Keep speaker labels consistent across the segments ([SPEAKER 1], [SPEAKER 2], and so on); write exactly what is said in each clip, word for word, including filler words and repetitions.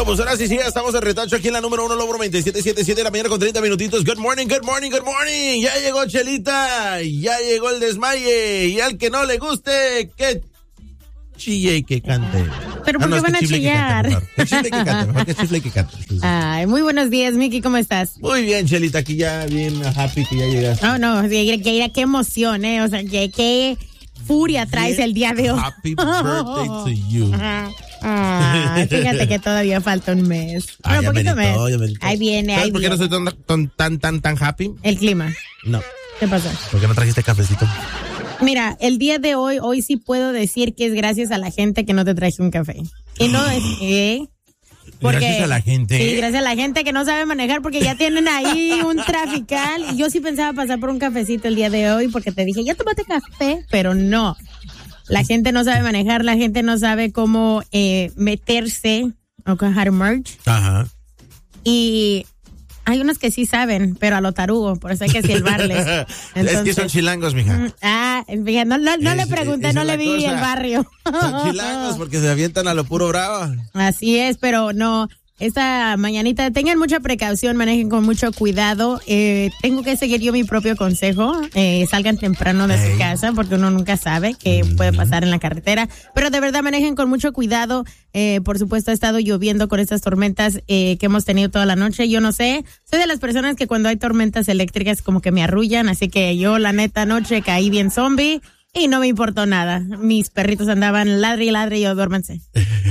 [SPEAKER 1] Bueno, pues ahora sí, sí, ya estamos de retacho aquí en la número uno, Lobo noventa y siete punto siete, siete de la mañana con treinta minutitos. Good morning, good morning, good morning. Ya llegó Chelita, ya llegó el desmaye. Y al que no le guste, que chille y que cante.
[SPEAKER 2] ¿Pero por
[SPEAKER 1] ah,
[SPEAKER 2] qué
[SPEAKER 1] no,
[SPEAKER 2] van a
[SPEAKER 1] que
[SPEAKER 2] chillar?
[SPEAKER 1] Que, que chifle y que cante, mejor que chifle y que cante. Sí, sí.
[SPEAKER 2] Ay, muy buenos días, Miki, ¿cómo estás?
[SPEAKER 1] Muy bien, Chelita, aquí ya bien happy que ya llegaste.
[SPEAKER 2] Oh, no, que, que, qué emoción, ¿eh? O sea, que qué furia traes el día de hoy.
[SPEAKER 1] Happy birthday to you.
[SPEAKER 2] Ah, fíjate que todavía falta un mes.
[SPEAKER 1] Ah,
[SPEAKER 2] bueno,
[SPEAKER 1] ya
[SPEAKER 2] poquito
[SPEAKER 1] merito,
[SPEAKER 2] mes.
[SPEAKER 1] ya merito.
[SPEAKER 2] Ahí viene,
[SPEAKER 1] ¿Sabes
[SPEAKER 2] ahí
[SPEAKER 1] por qué
[SPEAKER 2] viene.
[SPEAKER 1] no estoy tan, tan, tan, tan, tan happy?
[SPEAKER 2] El clima.
[SPEAKER 1] No.
[SPEAKER 2] ¿Qué pasó?
[SPEAKER 1] ¿Por qué no trajiste cafecito?
[SPEAKER 2] Mira, el día de hoy, hoy sí puedo decir que es gracias a la gente que no te traje un café. Y no es, ¿eh? Porque,
[SPEAKER 1] gracias a la gente.
[SPEAKER 2] Sí, gracias a la gente que no sabe manejar porque ya tienen ahí un trafical. Y yo sí pensaba pasar por un cafecito el día de hoy porque te dije, ya tómate café, pero no. La gente no sabe manejar, la gente no sabe cómo eh, meterse o con how to merge.
[SPEAKER 1] Ajá.
[SPEAKER 2] Y hay unos que sí saben, pero a lo tarugo, por eso hay que silbarles. Entonces,
[SPEAKER 1] es que son chilangos, mija.
[SPEAKER 2] Ah, fíjate, no, no, no
[SPEAKER 1] Es-
[SPEAKER 2] le pregunté,
[SPEAKER 1] esa
[SPEAKER 2] no
[SPEAKER 1] es
[SPEAKER 2] le
[SPEAKER 1] la
[SPEAKER 2] vi
[SPEAKER 1] cosa.
[SPEAKER 2] el barrio.
[SPEAKER 1] Son chilangos porque se avientan a lo puro brava.
[SPEAKER 2] Así es, pero no, esta mañanita tengan mucha precaución, manejen con mucho cuidado. Eh, tengo que seguir yo mi propio consejo, eh, salgan temprano de
[SPEAKER 1] Hey.
[SPEAKER 2] su casa porque uno nunca sabe qué puede pasar en la carretera, pero de verdad manejen con mucho cuidado. Eh, por supuesto ha estado lloviendo con estas tormentas eh, que hemos tenido toda la noche. Yo no sé, soy de las personas que cuando hay tormentas eléctricas como que me arrullan, así que yo la neta anoche caí bien zombie y no me importó nada. Mis perritos andaban ladre y ladre y yo duérmanse.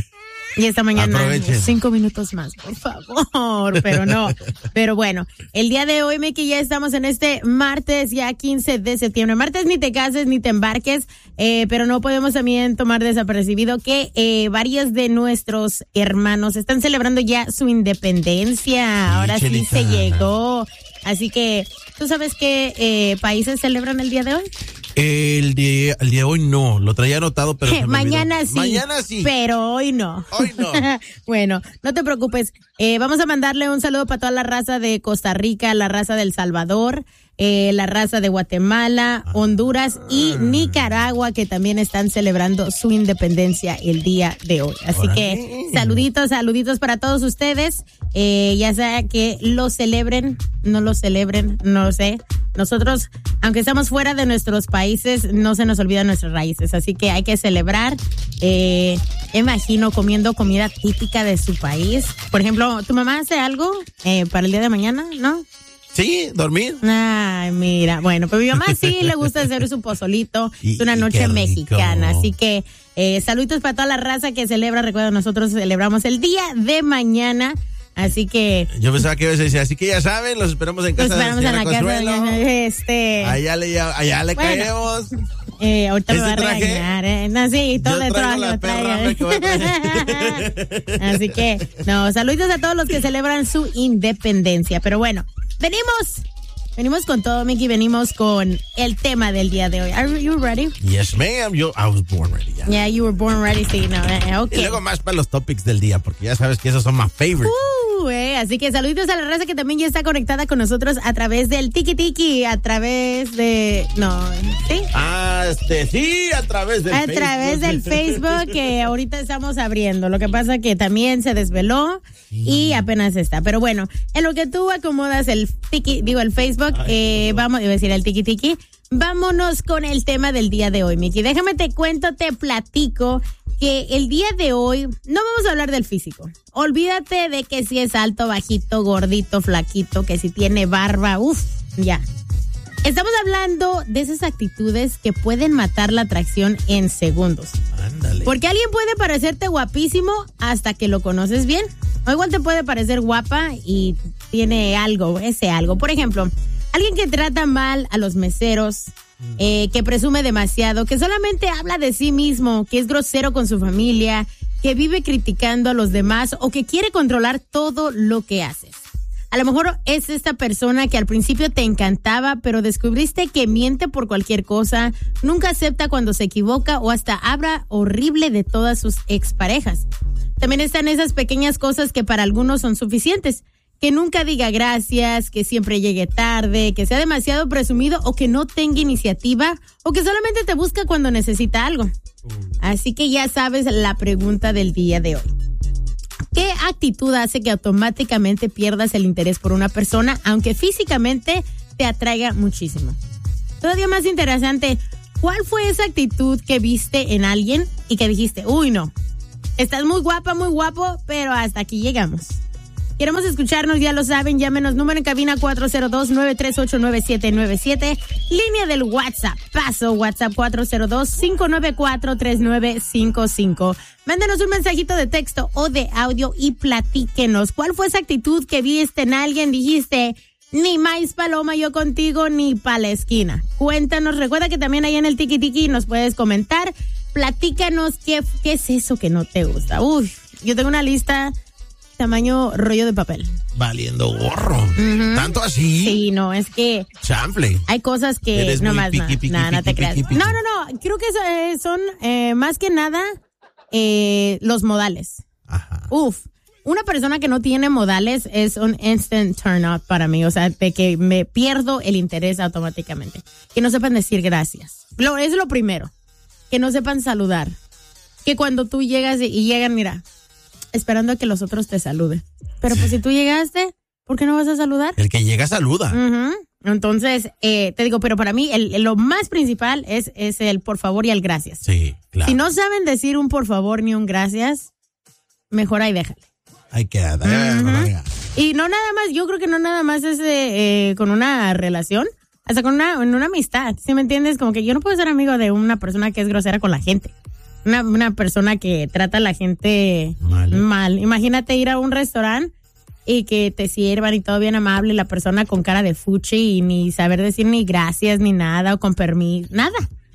[SPEAKER 2] Y esta mañana,
[SPEAKER 1] Aprovechen.
[SPEAKER 2] cinco minutos más, por favor, pero no. Pero bueno, el día de hoy, Miki, ya estamos en este martes, ya quince de septiembre. Martes ni te cases ni te embarques, eh, pero no podemos también tomar desapercibido que eh, varios de nuestros hermanos están celebrando ya su independencia. Ahora sí
[SPEAKER 1] Chelita.
[SPEAKER 2] se llegó. Así que, ¿tú sabes qué eh, países celebran el día de hoy?
[SPEAKER 1] El día, el día de hoy no, lo traía anotado, pero se me
[SPEAKER 2] Mañana
[SPEAKER 1] olvidó.
[SPEAKER 2] sí.
[SPEAKER 1] Mañana sí.
[SPEAKER 2] Pero hoy no.
[SPEAKER 1] Hoy no.
[SPEAKER 2] Bueno, no te preocupes. Eh, vamos a mandarle un saludo para toda la raza de Costa Rica, la raza del Salvador, eh, la raza de Guatemala, Honduras y Nicaragua, que también están celebrando su independencia el día de hoy. Así que saluditos, saluditos para todos ustedes. Eh, ya sea que lo celebren, no lo celebren, no sé. Nosotros, aunque estamos fuera de nuestros países, no se nos olvidan nuestras raíces. Así que hay que celebrar. Eh, imagino comiendo comida típica de su país. Por ejemplo, ¿tu mamá hace algo eh, para el día de mañana? ¿No?
[SPEAKER 1] Sí, dormir.
[SPEAKER 2] Ay, mira, bueno, pues mi mamá sí le gusta hacer su pozolito,
[SPEAKER 1] Y-
[SPEAKER 2] es una
[SPEAKER 1] y
[SPEAKER 2] noche
[SPEAKER 1] qué rico.
[SPEAKER 2] mexicana, así que eh, saluditos para toda la raza que celebra, recuerda, nosotros celebramos el día de mañana, así que
[SPEAKER 1] Yo pensaba que ibas a decir, así que ya saben, los esperamos en
[SPEAKER 2] nos
[SPEAKER 1] casa
[SPEAKER 2] esperamos
[SPEAKER 1] de
[SPEAKER 2] en la casa de
[SPEAKER 1] Consuelo.
[SPEAKER 2] este,
[SPEAKER 1] Allá le, allá le
[SPEAKER 2] Bueno.
[SPEAKER 1] caemos.
[SPEAKER 2] eh, ahorita me
[SPEAKER 1] ¿Este
[SPEAKER 2] va a
[SPEAKER 1] traje?
[SPEAKER 2] regañar, eh, no, sí, todo
[SPEAKER 1] Yo
[SPEAKER 2] de
[SPEAKER 1] traigo
[SPEAKER 2] traje,
[SPEAKER 1] la perra,
[SPEAKER 2] traigo.
[SPEAKER 1] hombre, que voy a traer.
[SPEAKER 2] Así que, no, saluditos a todos los que celebran su independencia. Pero bueno, venimos, venimos con todo, Mickey, venimos con el tema del día de hoy. Are you ready?
[SPEAKER 1] Yes, ma'am. Yo, I was born ready. Ya.
[SPEAKER 2] Yeah, you were born ready, sí, no, eh, ok.
[SPEAKER 1] Y luego más para los topics del día, porque ya sabes que esos son my favorite.
[SPEAKER 2] Uh, eh, así que saluditos a la raza que también ya está conectada con nosotros a través del Tiki Tiki, a través de, no, ¿sí?
[SPEAKER 1] Ah, este, sí, a través del
[SPEAKER 2] A
[SPEAKER 1] Facebook.
[SPEAKER 2] través del Facebook que ahorita estamos abriendo. Lo que pasa que también se desveló y apenas está. Pero bueno, en lo que tú acomodas el tiki, digo el Facebook, eh, vamos, iba a decir el tiki tiki, vámonos con el tema del día de hoy, Miki. Déjame te cuento, te platico que el día de hoy no vamos a hablar del físico. Olvídate de que si es alto, bajito, gordito, flaquito, que si tiene barba, uff, ya. Estamos hablando de esas actitudes que pueden matar la atracción en segundos.
[SPEAKER 1] Ándale.
[SPEAKER 2] Porque alguien puede parecerte guapísimo hasta que lo conoces bien. O igual te puede parecer guapa y tiene algo, ese algo. Por ejemplo, alguien que trata mal a los meseros, eh, que presume demasiado, que solamente habla de sí mismo, que es grosero con su familia, que vive criticando a los demás o que quiere controlar todo lo que haces. A lo mejor es esta persona que al principio te encantaba, pero descubriste que miente por cualquier cosa, nunca acepta cuando se equivoca o hasta habla horrible de todas sus exparejas. También están esas pequeñas cosas que para algunos son suficientes. Que nunca diga gracias, que siempre llegue tarde, que sea demasiado presumido o que no tenga iniciativa o que solamente te busca cuando necesita algo. Así que ya sabes la pregunta del día de hoy. ¿Qué actitud hace que automáticamente pierdas el interés por una persona, aunque físicamente te atraiga muchísimo? Todavía más interesante, ¿cuál fue esa actitud que viste en alguien y que dijiste, uy, no, estás muy guapa, muy guapo, pero hasta aquí llegamos? Queremos escucharnos, ya lo saben, llámenos, número en cabina cuatro cero dos, nueve tres ocho, nueve siete nueve siete, línea del WhatsApp, paso WhatsApp cuatro cero dos, cinco nueve cuatro, tres nueve cinco cinco. Mándenos un mensajito de texto o de audio y platíquenos, ¿cuál fue esa actitud que viste en alguien? Dijiste, ni maíz paloma yo contigo, ni pa' la esquina. Cuéntanos, recuerda que también ahí en el Tiki Tiki nos puedes comentar, platícanos qué, qué es eso que no te gusta. Uy, yo tengo una lista tamaño rollo de papel.
[SPEAKER 1] Valiendo gorro.
[SPEAKER 2] Uh-huh.
[SPEAKER 1] ¿Tanto así?
[SPEAKER 2] Sí, no, es que
[SPEAKER 1] chanfle.
[SPEAKER 2] Hay cosas que
[SPEAKER 1] Eres
[SPEAKER 2] no
[SPEAKER 1] muy
[SPEAKER 2] más,
[SPEAKER 1] piqui,
[SPEAKER 2] no,
[SPEAKER 1] piqui,
[SPEAKER 2] no,
[SPEAKER 1] piqui,
[SPEAKER 2] no te
[SPEAKER 1] piqui,
[SPEAKER 2] creas.
[SPEAKER 1] piqui.
[SPEAKER 2] No, no, no, creo que eso, eh, son eh, más que nada eh, los modales.
[SPEAKER 1] Ajá.
[SPEAKER 2] Uf, una persona que no tiene modales es un instant turn off para mí, o sea, de que me pierdo el interés automáticamente. Que no sepan decir gracias. Lo, es lo primero. Que no sepan saludar. Que cuando tú llegas y, y llegan, mira, esperando a que los otros te saluden. Pero pues si tú llegaste, ¿por qué no vas a saludar?
[SPEAKER 1] El que llega saluda.
[SPEAKER 2] Uh-huh. Entonces, eh, te digo, pero para mí el, el- lo más principal es, es el por favor y el gracias.
[SPEAKER 1] Sí, claro.
[SPEAKER 2] Si no saben decir un por favor ni un gracias, mejor ahí déjale.
[SPEAKER 1] Hay que dar.
[SPEAKER 2] Uh-huh. Y no nada más, yo creo que no nada más es eh, eh, con una relación, hasta con una, en una amistad, ¿sí me entiendes? Como que yo no puedo ser amigo de una persona que es grosera con la gente. Una, una persona que trata a la gente
[SPEAKER 1] Mal.
[SPEAKER 2] mal. Imagínate ir a un restaurante y que te sirvan y todo bien amable, la persona con cara de fuchi y ni saber decir ni gracias ni nada o con permiso, nada.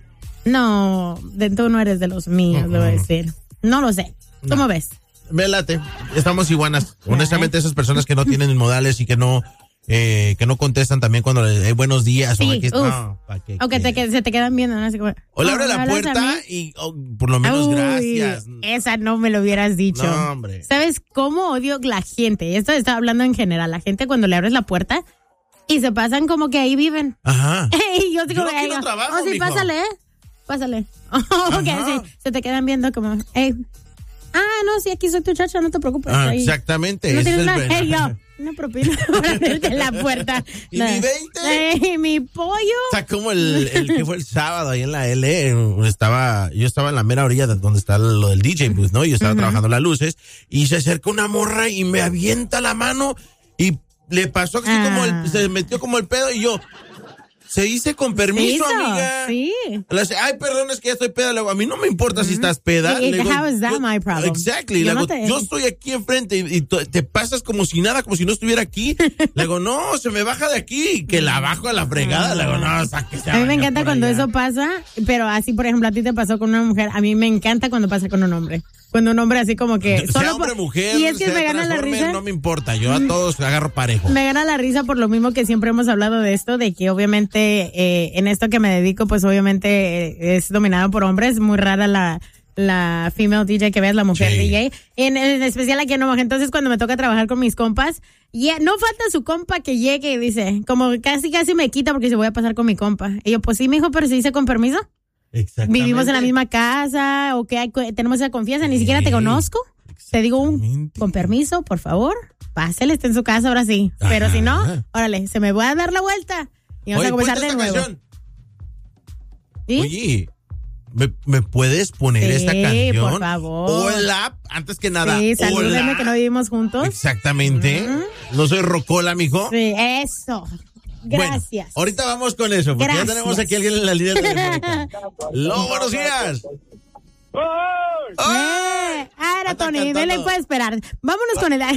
[SPEAKER 2] No, de, tú no eres de los míos,
[SPEAKER 1] Uh-uh.
[SPEAKER 2] debo decir. No lo sé. ¿Cómo
[SPEAKER 1] No.
[SPEAKER 2] ves?
[SPEAKER 1] Vélate. Estamos iguanas. Honestamente, esas personas que no tienen modales y que no eh, que no contestan también cuando le hay buenos días.
[SPEAKER 2] Sí,
[SPEAKER 1] o aquí,
[SPEAKER 2] uf.
[SPEAKER 1] no, ¿pa' qué
[SPEAKER 2] O que te,
[SPEAKER 1] quieres?
[SPEAKER 2] que se te quedan viendo, ¿no? Así como,
[SPEAKER 1] O le abre
[SPEAKER 2] "Oh,
[SPEAKER 1] la
[SPEAKER 2] ¿me hablas a
[SPEAKER 1] puerta
[SPEAKER 2] mí?"
[SPEAKER 1] y oh, por lo menos
[SPEAKER 2] Uy,
[SPEAKER 1] gracias.
[SPEAKER 2] Esa no me lo hubieras dicho.
[SPEAKER 1] No, hombre.
[SPEAKER 2] ¿Sabes cómo odio la gente? Esto está hablando en general. La gente cuando le abres la puerta y se pasan como que ahí viven.
[SPEAKER 1] Ajá.
[SPEAKER 2] Y yo digo,
[SPEAKER 1] Yo aquí no
[SPEAKER 2] "Ey,
[SPEAKER 1] trabajo,
[SPEAKER 2] oh, sí,
[SPEAKER 1] mijo".
[SPEAKER 2] pásale, ¿eh? Pásale. O que
[SPEAKER 1] Ajá.
[SPEAKER 2] sí, se te quedan viendo como, hey. Ah, no, sí, aquí soy tu chacha, no te preocupes.
[SPEAKER 1] Ah,
[SPEAKER 2] ahí.
[SPEAKER 1] exactamente.
[SPEAKER 2] No
[SPEAKER 1] ese
[SPEAKER 2] tienes
[SPEAKER 1] es
[SPEAKER 2] una,
[SPEAKER 1] el
[SPEAKER 2] hey,
[SPEAKER 1] bueno.
[SPEAKER 2] yo, una propina para abrirte la puerta.
[SPEAKER 1] ¿Y mi veinte?
[SPEAKER 2] Ey, mi pollo.
[SPEAKER 1] O sea, como el, el que fue el sábado ahí en la L, eh, estaba, yo estaba en la mera orilla de donde está lo del D J booth, ¿no? Yo estaba
[SPEAKER 2] Ujú.
[SPEAKER 1] trabajando las luces y se acerca una morra y me avienta la mano y le pasó así
[SPEAKER 2] Ah.
[SPEAKER 1] como el, se metió como el pedo y yo, se dice con permiso,
[SPEAKER 2] Hizo,
[SPEAKER 1] amiga.
[SPEAKER 2] sí.
[SPEAKER 1] Le dice, ay, perdón, es que ya estoy peda. Le digo, a mí no me importa si estás peda.
[SPEAKER 2] Y- y
[SPEAKER 1] Le digo,
[SPEAKER 2] how is that
[SPEAKER 1] yo-
[SPEAKER 2] my problem?
[SPEAKER 1] Exactly.
[SPEAKER 2] Yo
[SPEAKER 1] Le
[SPEAKER 2] no
[SPEAKER 1] digo,
[SPEAKER 2] te-
[SPEAKER 1] yo estoy aquí enfrente y, y t- te pasas como si nada, como si no estuviera aquí. Le digo, no, se me baja de aquí, que la bajo a la fregada. Le digo, no, sáquese
[SPEAKER 2] A mí me
[SPEAKER 1] bañar
[SPEAKER 2] encanta
[SPEAKER 1] por
[SPEAKER 2] cuando
[SPEAKER 1] allá.
[SPEAKER 2] eso pasa, pero así, por ejemplo, a ti te pasó con una mujer. A mí me encanta cuando pasa con un hombre. Cuando un hombre así como que...
[SPEAKER 1] Sea
[SPEAKER 2] solo
[SPEAKER 1] hombre,
[SPEAKER 2] por-
[SPEAKER 1] mujer,
[SPEAKER 2] Y es que
[SPEAKER 1] sea
[SPEAKER 2] me gana la
[SPEAKER 1] Transformer,
[SPEAKER 2] risa.
[SPEAKER 1] no me importa, yo a todos agarro parejo.
[SPEAKER 2] Me gana la risa por lo mismo que siempre hemos hablado de esto, de que obviamente eh, en esto que me dedico, pues obviamente eh, es dominado por hombres. Muy rara la, la female D J que veas, la mujer
[SPEAKER 1] Sí.
[SPEAKER 2] D J. En, en especial aquí en Omaha. Entonces cuando me toca trabajar con mis compas, ya no falta su compa que llegue y dice, como casi casi me quita porque se voy a pasar con mi compa. Y yo, pues sí, mijo, pero se dice con permiso.
[SPEAKER 1] Exactamente.
[SPEAKER 2] Vivimos en la misma casa o que hay, tenemos esa confianza, ni siquiera te
[SPEAKER 1] Sí.
[SPEAKER 2] conozco. Te digo un,
[SPEAKER 1] Exactamente.
[SPEAKER 2] con permiso, por favor, pásele, está en su casa ahora sí. Pero
[SPEAKER 1] Ajá.
[SPEAKER 2] si no, órale, se me voy a dar la vuelta y vamos
[SPEAKER 1] Oye,
[SPEAKER 2] a comenzar
[SPEAKER 1] ponte
[SPEAKER 2] de
[SPEAKER 1] esta
[SPEAKER 2] nuevo.
[SPEAKER 1] canción.
[SPEAKER 2] ¿Sí?
[SPEAKER 1] Oye, ¿me, me puedes poner
[SPEAKER 2] Sí,
[SPEAKER 1] esta canción?
[SPEAKER 2] por favor.
[SPEAKER 1] Hola, antes que nada.
[SPEAKER 2] Sí, salúdeme
[SPEAKER 1] hola.
[SPEAKER 2] que no vivimos juntos.
[SPEAKER 1] Exactamente. No soy rocola, mijo.
[SPEAKER 2] Sí, eso. Gracias.
[SPEAKER 1] Bueno, ahorita vamos con eso, porque
[SPEAKER 2] Gracias.
[SPEAKER 1] ya tenemos aquí a alguien en la línea telefónica. Lo, buenos días. ¡Ay!
[SPEAKER 2] Eh, ah, era
[SPEAKER 1] Anda
[SPEAKER 2] Tony,
[SPEAKER 1] cantando.
[SPEAKER 2] él le puede esperar. Vámonos con el...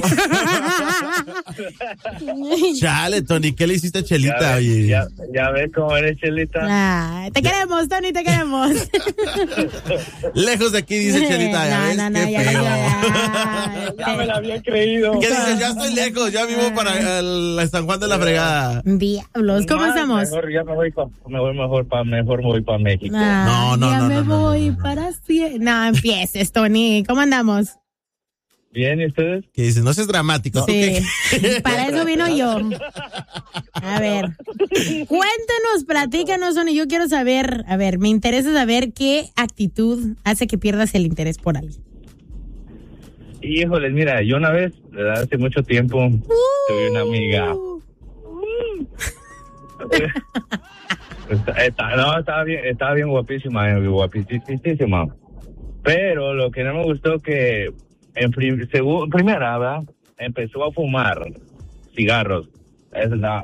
[SPEAKER 1] Chale, Tony, ¿qué le hiciste a Chelita?
[SPEAKER 3] Ya, ves,
[SPEAKER 1] Oye?
[SPEAKER 3] ya, ya ves cómo eres, Chelita.
[SPEAKER 2] Ah, te queremos, Tony, te queremos.
[SPEAKER 1] Lejos de aquí, dice Chelita. Ya
[SPEAKER 2] no,
[SPEAKER 1] ves,
[SPEAKER 2] no, no,
[SPEAKER 1] qué
[SPEAKER 2] ya,
[SPEAKER 1] feo.
[SPEAKER 2] ya,
[SPEAKER 3] Ya me la había creído.
[SPEAKER 1] ¿Qué dices? Ya estoy lejos, ya vivo para el San Juan de la Fregada.
[SPEAKER 2] Diablos, ¿cómo
[SPEAKER 3] Más,
[SPEAKER 2] estamos?
[SPEAKER 3] Mejor, ya me voy pa, me voy mejor para mejor me voy para México.
[SPEAKER 2] Ah,
[SPEAKER 1] No, no,
[SPEAKER 2] ya
[SPEAKER 1] no,
[SPEAKER 2] me
[SPEAKER 1] no, no,
[SPEAKER 2] voy
[SPEAKER 1] no, no.
[SPEAKER 2] para siempre. No, empieces, Tony. ¿Cómo andamos?
[SPEAKER 3] Bien, ¿y ustedes?
[SPEAKER 1] Que dices, no seas dramático. ¿tú
[SPEAKER 2] Sí.
[SPEAKER 1] qué?
[SPEAKER 2] Para eso vino yo. A ver. Cuéntanos, platícanos, Tony. Yo quiero saber, a ver, me interesa saber qué actitud hace que pierdas el interés por alguien.
[SPEAKER 3] Híjoles, mira, yo una vez, ¿verdad? Hace mucho tiempo,
[SPEAKER 2] Uh.
[SPEAKER 3] tuve una amiga. Está- está- no, estaba bien, estaba bien guapísima, eh, guapísima. Pero lo que no me gustó que en prim- segu- primera, ¿verdad? Empezó a fumar cigarros. Es la-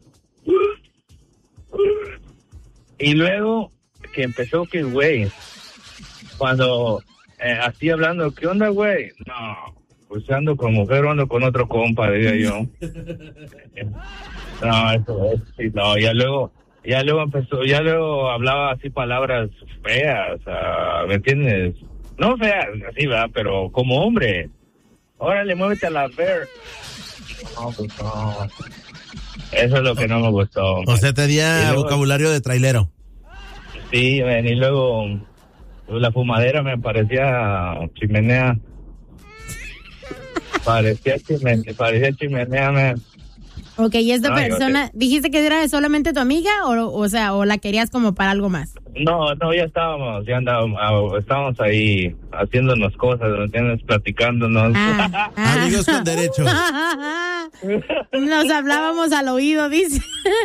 [SPEAKER 3] Y luego que empezó que, güey, cuando eh, así hablando, ¿qué onda, güey? No, pues ando con mujer o ando con otro compa, diría yo. No, eso es, sí, no, ya luego, ya luego empezó, ya luego hablaba así palabras feas, ah, ¿me entiendes? No feas, así, ¿verdad? Pero como hombre, órale, muévete a la ver. No, pues no. Eso es lo que no me gustó.
[SPEAKER 1] O sea, tenía
[SPEAKER 3] Y luego-
[SPEAKER 1] vocabulario de trailero.
[SPEAKER 3] Sí, man, y luego la fumadera me parecía chimenea. Parecía chimenea, parecía chimenea, man.
[SPEAKER 2] Ok, ¿y esta
[SPEAKER 3] Ay,
[SPEAKER 2] persona, dijiste que era solamente tu amiga o, o sea, o la querías como para algo más?
[SPEAKER 3] No, no, ya estábamos, ya andábamos, ah, estábamos ahí haciéndonos cosas, ¿me entiendes? Platicándonos.
[SPEAKER 2] Ah, ah.
[SPEAKER 1] Amigos con derecho.
[SPEAKER 2] Nos hablábamos al oído, dice.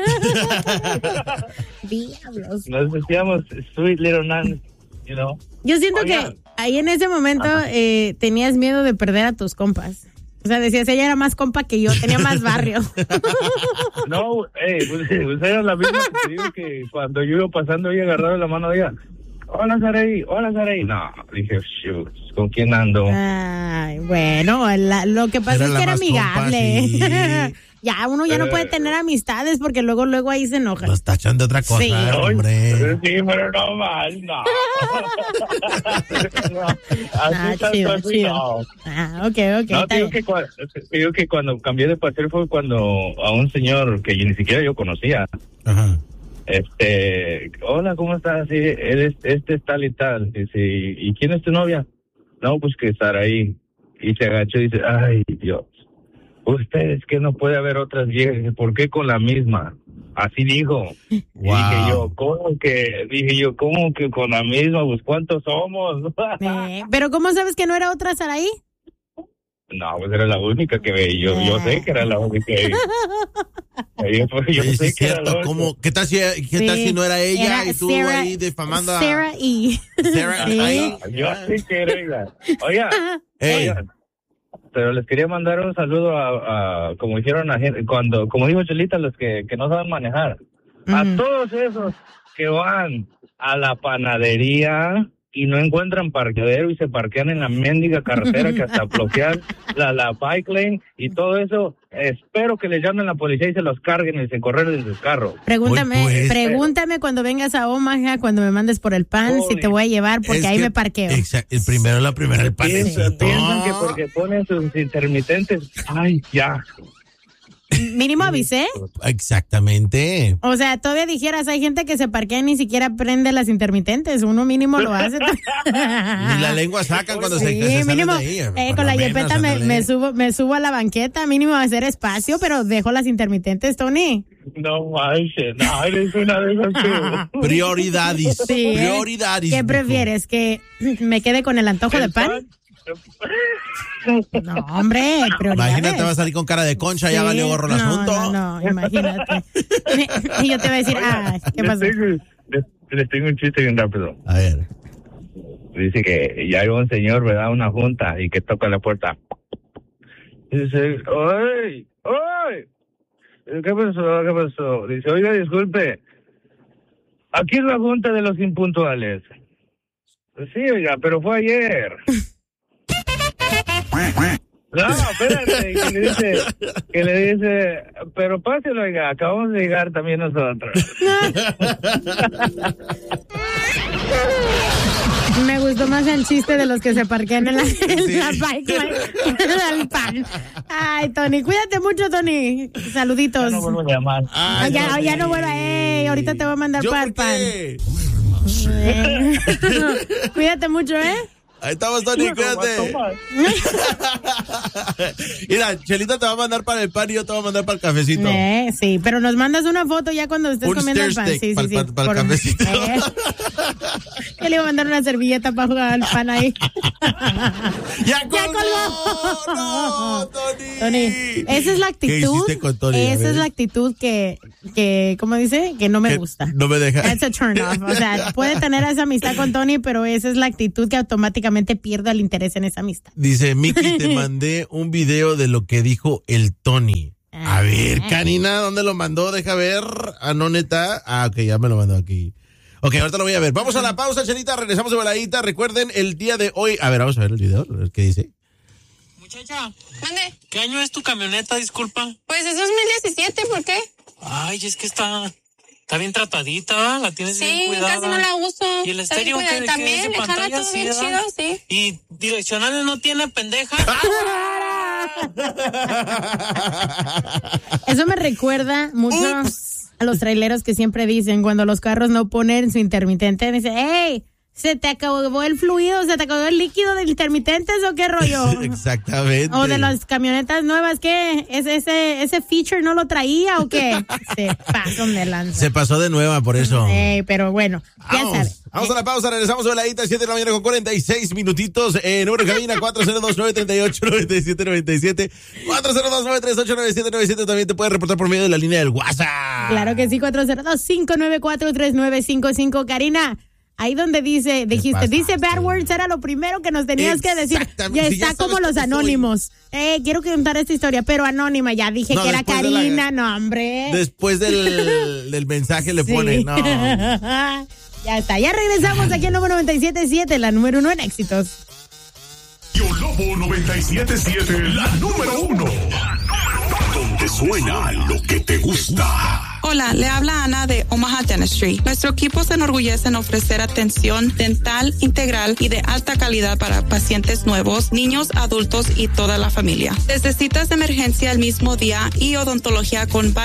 [SPEAKER 2] Diablos.
[SPEAKER 3] Nos decíamos sweet little nan, you know.
[SPEAKER 2] Yo siento
[SPEAKER 3] Oigan.
[SPEAKER 2] que ahí en ese momento eh, tenías miedo de perder a tus compas. O sea, decías, ella era más compa que yo, tenía más barrio.
[SPEAKER 3] No, eh, pues, pues era la misma que te digo que cuando yo iba pasando ella agarraba la mano de ella. Hola, Saray, hola, Saray. No, dije, shoot, ¿con quién ando?
[SPEAKER 2] Ay, bueno, la- lo que pasa
[SPEAKER 1] Era
[SPEAKER 2] es
[SPEAKER 1] la
[SPEAKER 2] que era
[SPEAKER 1] más compa,
[SPEAKER 2] amigable.
[SPEAKER 1] sí.
[SPEAKER 2] Ya, uno ya no puede tener amistades porque luego, luego ahí se enoja.
[SPEAKER 1] Los tachan de otra cosa,
[SPEAKER 2] Sí.
[SPEAKER 1] hombre.
[SPEAKER 3] Sí, pero no mal, no. No, así
[SPEAKER 2] Ah,
[SPEAKER 3] tanto
[SPEAKER 2] chido,
[SPEAKER 3] así,
[SPEAKER 2] chido.
[SPEAKER 3] no.
[SPEAKER 2] Ah, ok, ok.
[SPEAKER 3] No,
[SPEAKER 2] está
[SPEAKER 3] te digo,
[SPEAKER 2] bien.
[SPEAKER 3] que cuando, te digo que cuando cambié de pastel fue cuando a un señor que yo ni siquiera yo conocía,
[SPEAKER 1] Ajá.
[SPEAKER 3] este, hola, ¿cómo estás? Sí, él es, este es tal y tal. Dice, ¿y y quién es tu novia? No, pues que estar ahí. Y se agachó y dice, ay, Dios, ustedes que no puede haber otras viejas, Dice, ¿por qué con la misma? Así dijo. Y
[SPEAKER 1] Wow.
[SPEAKER 3] dije yo, ¿cómo que? Dije yo, ¿cómo que con la misma? Pues, ¿cuántos somos?
[SPEAKER 2] Eh, pero ¿cómo sabes que no era otra Saraí?
[SPEAKER 3] No, pues era la única que veía. Yo, yo sé que era la única que veía. Yo, pues, yo
[SPEAKER 1] Sí, sí,
[SPEAKER 3] sé
[SPEAKER 1] es
[SPEAKER 3] que era la
[SPEAKER 1] cierto.
[SPEAKER 3] única.
[SPEAKER 1] ¿Cómo? ¿Qué tal si, qué tal
[SPEAKER 2] Sí.
[SPEAKER 1] si no era ella
[SPEAKER 2] Era
[SPEAKER 1] y tú
[SPEAKER 2] Sarah-
[SPEAKER 1] ahí difamando a
[SPEAKER 2] Sarah E.
[SPEAKER 1] Sarah?
[SPEAKER 2] Sí.
[SPEAKER 1] Ahí.
[SPEAKER 3] Yo sí que era ella. Oiga,
[SPEAKER 1] Ey.
[SPEAKER 3] oigan, pero les quería mandar un saludo a, a como dijeron a gente, cuando, como dijo Chelita, los que, que no saben manejar. A
[SPEAKER 2] Ujú.
[SPEAKER 3] todos esos que van a la panadería y no encuentran parqueadero y se parquean en la mendiga carretera que hasta bloquean la, la bike lane y todo eso, espero que les llamen a la policía y se los carguen y se corren en sus carros.
[SPEAKER 2] Pregúntame,
[SPEAKER 1] Hoy, pues.
[SPEAKER 2] pregúntame cuando vengas a Omaha, cuando me mandes por el pan,
[SPEAKER 3] Uy.
[SPEAKER 2] si te voy a llevar, porque
[SPEAKER 1] Es
[SPEAKER 2] ahí
[SPEAKER 1] que-
[SPEAKER 2] me parqueo.
[SPEAKER 1] exa- El primero, la primera, el
[SPEAKER 3] Piensan,
[SPEAKER 1] panecito.
[SPEAKER 3] piensan que porque ponen sus intermitentes, ay, ya.
[SPEAKER 2] Mínimo avisé.
[SPEAKER 1] Exactamente.
[SPEAKER 2] O sea, todavía dijeras, hay gente que se parquea y ni siquiera prende las intermitentes. Uno mínimo lo hace.
[SPEAKER 1] Ni la lengua sacan cuando se,
[SPEAKER 2] Sí,
[SPEAKER 1] se salen
[SPEAKER 2] mínimo.
[SPEAKER 1] de ahí.
[SPEAKER 2] eh,
[SPEAKER 1] Por
[SPEAKER 2] con
[SPEAKER 1] lo
[SPEAKER 2] la
[SPEAKER 1] menos,
[SPEAKER 2] yepeta me,
[SPEAKER 1] ándale.
[SPEAKER 2] me subo me subo a la banqueta, mínimo a hacer espacio, pero dejo las intermitentes, Tony.
[SPEAKER 3] No manches, no, eres una de esas tú.
[SPEAKER 1] Prioridades.
[SPEAKER 2] Sí, ¿eh?
[SPEAKER 1] Prioridades.
[SPEAKER 2] ¿Qué
[SPEAKER 1] mijo.
[SPEAKER 2] prefieres? ¿Que me quede con el antojo de pan? No, hombre, prioridades.
[SPEAKER 1] Imagínate, va a salir con cara de concha, ya
[SPEAKER 2] Sí,
[SPEAKER 1] valió gorro el
[SPEAKER 2] no,
[SPEAKER 1] asunto.
[SPEAKER 2] No, no, imagínate. Y yo te voy a decir, ah, ¿qué
[SPEAKER 3] Les
[SPEAKER 2] pasó?
[SPEAKER 3] tengo, les, les tengo un chiste bien rápido.
[SPEAKER 1] A ver.
[SPEAKER 3] Dice que ya hay un señor, ¿verdad? Una junta y que toca la puerta. Dice, ¡ay! ¡ay! ¿Qué pasó? ¿Qué pasó? Dice, oiga, disculpe. Aquí es la junta de los impuntuales. Sí, oiga, pero fue ayer. No, espérate, que le dice, que le dice, pero páselo, oiga, acabamos de llegar también nosotros.
[SPEAKER 2] Me gustó más el chiste de los que se parquean en la, en
[SPEAKER 1] Sí.
[SPEAKER 2] la bike lane del pan. Ay, Tony, cuídate mucho, Tony. Saluditos.
[SPEAKER 3] No vuelvo a llamar.
[SPEAKER 2] Ah, ya,
[SPEAKER 1] Tony.
[SPEAKER 2] ya no vuelva, ey, ahorita te voy a mandar
[SPEAKER 1] ¿Yo
[SPEAKER 2] para
[SPEAKER 1] por
[SPEAKER 2] el pan.
[SPEAKER 1] qué?
[SPEAKER 2] Eh. Cuídate mucho, ¿eh?
[SPEAKER 1] Ahí estamos, Tony, cuídate. Mira, Chelita te va a mandar para el pan y yo te voy a mandar para el cafecito.
[SPEAKER 2] Eh, sí, pero nos mandas una foto ya cuando estés
[SPEAKER 1] Un
[SPEAKER 2] comiendo el pan.
[SPEAKER 1] steak
[SPEAKER 2] Sí,
[SPEAKER 1] para,
[SPEAKER 2] sí,
[SPEAKER 1] para,
[SPEAKER 2] sí.
[SPEAKER 1] para
[SPEAKER 2] Por-
[SPEAKER 1] el cafecito.
[SPEAKER 2] Eh. Yo le iba a mandar una servilleta para jugar al pan ahí.
[SPEAKER 1] ¡Ya colgó!
[SPEAKER 2] ¡Ya colgó!
[SPEAKER 1] ¡No, Tony!
[SPEAKER 2] Tony, esa es la actitud.
[SPEAKER 1] ¿Qué hiciste con Tony? A
[SPEAKER 2] Esa
[SPEAKER 1] ver.
[SPEAKER 2] es la actitud que, que, ¿cómo dice? Que no me
[SPEAKER 1] Que
[SPEAKER 2] gusta.
[SPEAKER 1] No me deja.
[SPEAKER 2] That's a turn off. O sea, puede tener esa amistad con Tony, pero esa es la actitud que automáticamente pierde el interés en esa amistad.
[SPEAKER 1] Dice, Miki, te mandé un video de lo que dijo el Tony. A ver, Karina, ¿dónde lo mandó? Deja ver. Ah, no, neta. Ah, ok, ya me lo mandó aquí. Ok, ahorita lo voy a ver. Vamos a la pausa, Chelita. Regresamos de voladita. Recuerden, el día de hoy. A ver, vamos a ver el video. A ver qué dice.
[SPEAKER 4] Muchacha,
[SPEAKER 5] Mande.
[SPEAKER 4] ¿qué año es tu camioneta? Disculpa.
[SPEAKER 5] Pues es dos mil diecisiete, ¿por qué?
[SPEAKER 4] Ay, es que está, está bien tratadita, ¿verdad? La tienes bien
[SPEAKER 5] Sí,
[SPEAKER 4] cuidada.
[SPEAKER 5] casi no la uso.
[SPEAKER 4] ¿Y el
[SPEAKER 5] Está bien
[SPEAKER 4] estéreo qué,
[SPEAKER 5] cuidada.
[SPEAKER 4] qué
[SPEAKER 5] También,
[SPEAKER 4] es de
[SPEAKER 5] le jala
[SPEAKER 4] pantalla?
[SPEAKER 5] todo
[SPEAKER 4] Sí,
[SPEAKER 5] bien
[SPEAKER 4] ¿verdad?
[SPEAKER 5] chido, sí.
[SPEAKER 4] ¿Y direccionales no tiene, pendeja?
[SPEAKER 2] Eso me recuerda mucho
[SPEAKER 1] Ups.
[SPEAKER 2] a los traileros que siempre dicen cuando los carros no ponen su intermitente, dicen, hey, ¿se te acabó el fluido? ¿Se te acabó el líquido de intermitentes o qué rollo?
[SPEAKER 1] Exactamente.
[SPEAKER 2] O de las camionetas nuevas, ¿qué? ¿Ese, ese, ese feature no lo traía o qué? Se pasan de lanza.
[SPEAKER 1] Se pasó de nueva, por eso.
[SPEAKER 2] Eh, pero bueno, ya
[SPEAKER 1] Vamos,
[SPEAKER 2] sabes.
[SPEAKER 1] vamos a la pausa, regresamos a la hita, siete de la mañana con cuarenta y seis minutitos. Eh, número de cabina cuatro cero dos, nueve tres ocho, nueve siete nueve siete. cuatro cero dos, nueve tres ocho, nueve siete nueve siete. También te puedes reportar por medio de la línea del WhatsApp.
[SPEAKER 2] Claro que sí, cuatro cero dos, cinco nueve cuatro, tres nueve cinco cinco. Karina, ahí donde dice, dijiste,
[SPEAKER 1] pasaste.
[SPEAKER 2] dice bad words, era lo primero que nos tenías que decir.
[SPEAKER 1] Exactamente,
[SPEAKER 2] Ya
[SPEAKER 1] si ya
[SPEAKER 2] está
[SPEAKER 1] sabes
[SPEAKER 2] como los
[SPEAKER 1] cómo soy.
[SPEAKER 2] anónimos. Eh, quiero contar esta historia, pero anónima, ya dije
[SPEAKER 1] No,
[SPEAKER 2] que era
[SPEAKER 1] después de la-
[SPEAKER 2] Karina, no, hombre.
[SPEAKER 1] Después del, del mensaje le
[SPEAKER 2] Sí.
[SPEAKER 1] pone, no.
[SPEAKER 2] Ya está, ya regresamos aquí en Lobo noventa y siete punto siete, la número uno en éxitos.
[SPEAKER 6] Yo Lobo noventa y siete punto siete, la número uno. Donde suena lo que te gusta.
[SPEAKER 7] Hola, le habla Ana de Omaha Dentistry. Nuestro equipo se enorgullece en ofrecer atención dental integral y de alta calidad para pacientes nuevos, niños, adultos y toda la familia. Desde citas de emergencia el mismo día y odontología con